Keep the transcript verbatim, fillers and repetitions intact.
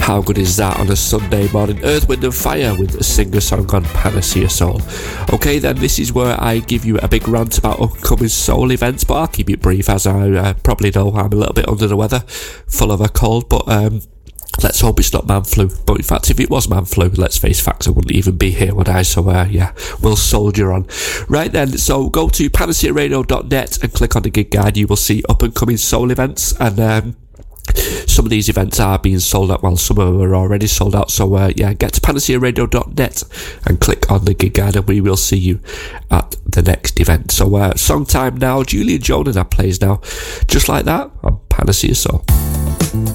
How good is that on a Sunday morning? Earth, Wind and Fire with a singer-song on Panacea Soul. Okay then, this is where I give you a big rant about upcoming soul events, but I'll keep it brief, as I uh, probably know I'm a little bit under the weather, full of a cold, but um, let's hope it's not man flu. But in fact, if it was man flu, let's face facts, I wouldn't even be here, would I? So uh, yeah, we'll soldier on. Right then, so go to panacea radio dot net and click on the gig guide. You will see up and coming soul events, and um, some of these events are being sold out, while some of them are already sold out. So uh, yeah, get to panacea radio dot net and click on the gig guide, and we will see you at the next event. So uh, song time now. Julian Jones and that plays now, just like that on Panacea Soul.